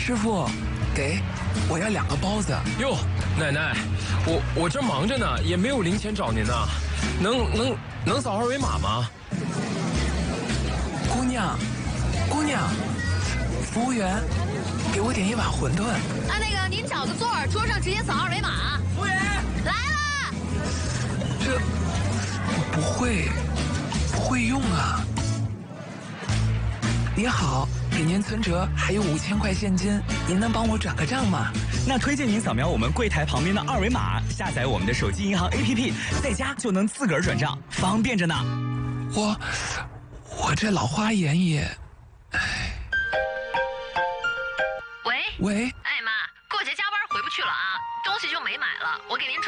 师傅，给，我要2个包子。 哟，奶奶，我这忙着呢，也没有零钱找您呢，能扫2维码吗？ 姑娘，服务员，给我点1碗馄饨。 啊，那个您找个座儿，桌上直接扫2维码。 服务员来啦！ 这我不会用啊。你好，给您存折还有5000块现金，您能帮我转个账吗？ 那推荐您扫描我们柜台旁边的2维码，下载我们的手机银行 APP， 在家就能自个儿转账，方便着呢。 我这老花眼也， 喂， 喂， 哎妈，过节加班回不去了啊，东西就没买了，我给您转。